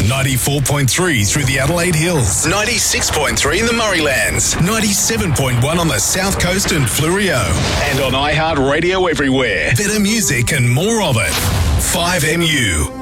94.3 through the Adelaide Hills, 96.3 in the Murraylands, 97.1 on the South Coast and Fleurieu, and on iHeartRadio everywhere. Better music and more of it. 5MU.